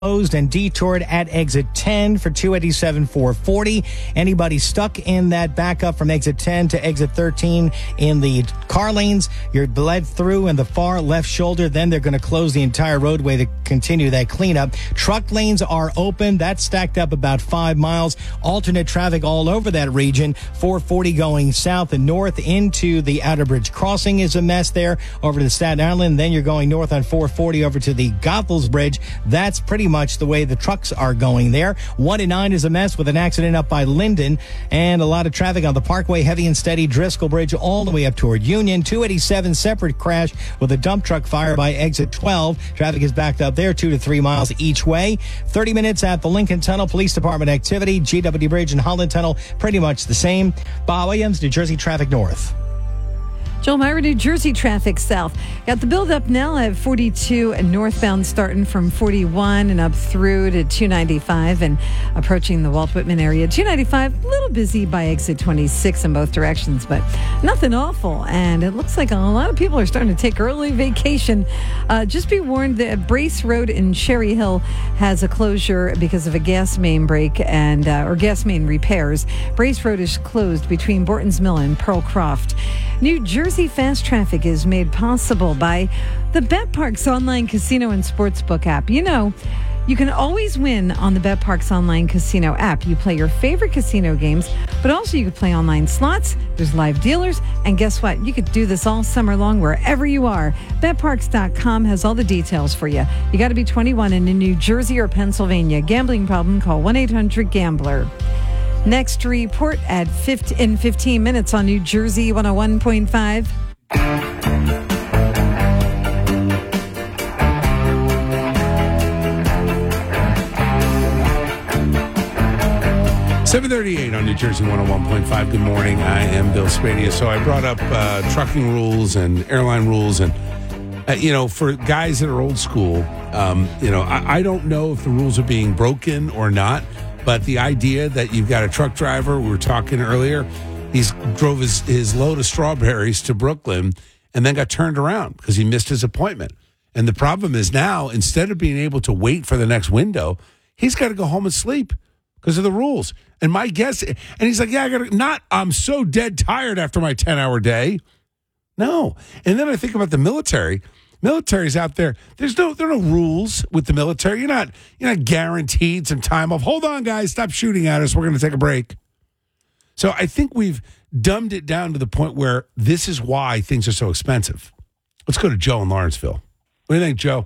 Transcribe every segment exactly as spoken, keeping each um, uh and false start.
closed and detoured at exit ten for two eighty-seven four forty. Anybody stuck in that backup from exit ten to exit thirteen in the car lanes, you're bled through in the far left shoulder. Then they're going to close the entire roadway to continue that cleanup. Truck lanes are open. That's stacked up about five miles. Alternate traffic all over that region. four forty going south and north into the Outer Bridge crossing is a mess there over to Staten Island. Then you're going north on four forty over to the Goethals Bridge. That's pretty much the way the trucks are going there. one and nine is a mess with an accident up by Linden and a lot of traffic on the Parkway, heavy and steady, Driscoll Bridge all the way up toward Union. two eighty-seven, separate crash with a dump truck fire by exit twelve. Traffic is backed up there two to three miles each way. thirty minutes at the Lincoln Tunnel, Police Department activity. G W Bridge and Holland Tunnel, pretty much the same. Bob Williams, New Jersey Traffic North. Joel Myra, New Jersey traffic south. Got the build-up now at forty-two and northbound starting from forty-one and up through to two ninety-five and approaching the Walt Whitman area. two ninety-five, a little busy by exit twenty-six in both directions, but nothing awful. And it looks like a lot of people are starting to take early vacation. Uh, just be warned that Brace Road in Cherry Hill has a closure because of a gas main break and uh, or gas main repairs. Brace Road is closed between Borton's Mill and Pearlcroft. New Jersey Fast Traffic is made possible by the BetParx online casino and sportsbook app. You know, you can always win on the BetParx online casino app. You play your favorite casino games, but also you can play online slots. There's live dealers, and guess what? You could do this all summer long wherever you are. Bet Parx dot com has all the details for you. You got to be twenty-one and in New Jersey or Pennsylvania. Gambling problem? Call one eight hundred gambler. Next report at fifteen, in fifteen minutes on New Jersey one oh one point five. seven thirty-eight on New Jersey one oh one point five. Good morning. I am Bill Spadia. So I brought up uh, trucking rules and airline rules. And, uh, you know, for guys that are old school, um, you know, I, I don't know if the rules are being broken or not. But the idea that you've got a truck driver, we were talking earlier, he's drove his, his load of strawberries to Brooklyn and then got turned around because he missed his appointment. And the problem is now, instead of being able to wait for the next window, he's got to go home and sleep because of the rules. And my guess, and he's like, yeah, I got to, not, I'm so dead tired after my ten-hour day. No. And then I think about the military. Military's out there. There's no there are no rules with the military. You're not you're not guaranteed some time off. Hold on, guys, stop shooting at us. We're going to take a break. So I think we've dumbed it down to the point where this is why things are so expensive. Let's go to Joe in Lawrenceville. What do you think, Joe?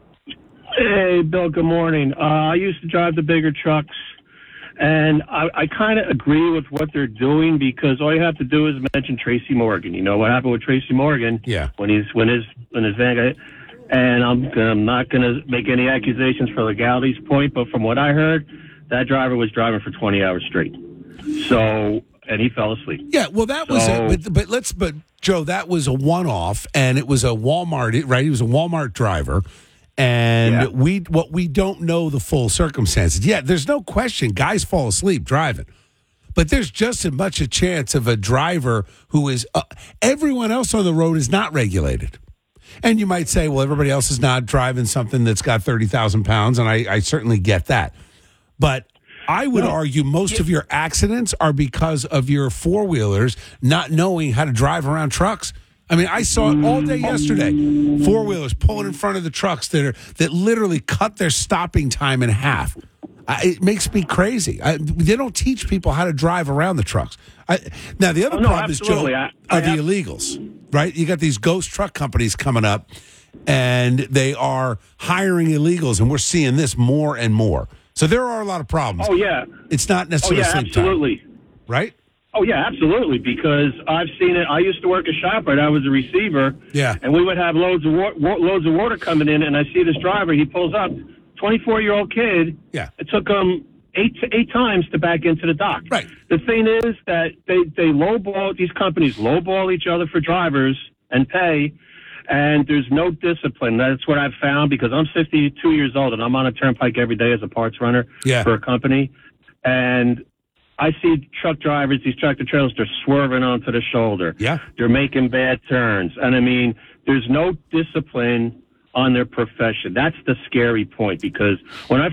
Hey, Bill. Good morning. Uh, I used to drive the bigger trucks, and I, I kind of agree with what they're doing because all you have to do is mention Tracy Morgan. You know what happened with Tracy Morgan? Yeah. When he's when his when his van got, and I'm I'm not going to make any accusations for legality's point, but from what I heard, that driver was driving for twenty hours straight. So and he fell asleep. Yeah. Well, that was so, it. But but let's but Joe, that was a one-off, and it was a Walmart. Right? He was a Walmart driver. And yeah. we what we don't know the full circumstances. Yeah, there's no question guys fall asleep driving. But there's just as much a chance of a driver who is uh, everyone else on the road is not regulated. And you might say, well, everybody else is not driving something that's got thirty thousand pounds, and I, I certainly get that. But I would no. argue most yeah. of your accidents are because of your four-wheelers not knowing how to drive around trucks. I mean, I saw it all day yesterday. Four-wheelers pulling in front of the trucks that are that literally cut their stopping time in half. I, it makes me crazy. I, they don't teach people how to drive around the trucks. I, now, the other oh, no, problem absolutely. is, Joe, I, are I the have... illegals, right? You got these ghost truck companies coming up, and they are hiring illegals, and we're seeing this more and more. So there are a lot of problems. Oh, yeah. It's not necessarily oh, yeah, sleep absolutely. time, right? Oh, yeah, absolutely, because I've seen it. I used to work a ShopRite. I was a receiver. Yeah. And we would have loads of wa- wa- loads of water coming in, and I see this driver. He pulls up, twenty-four-year-old kid. Yeah. It took him eight to eight times to back into the dock. Right. The thing is that they, they lowball, these companies lowball each other for drivers and pay, and there's no discipline. That's what I've found because I'm fifty-two years old, and I'm on a turnpike every day as a parts runner yeah. for a company. And I see truck drivers, these tractor trailers, they're swerving onto the shoulder. Yeah. They're making bad turns. And, I mean, there's no discipline on their profession. That's the scary point, because when I